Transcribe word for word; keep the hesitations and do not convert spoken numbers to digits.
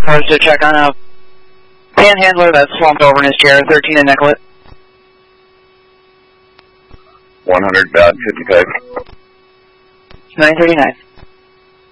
cars to check on a panhandler that's slumped over in his chair, thirteen in Nicollet. one hundred dot fifty-five. nine thirty-nine.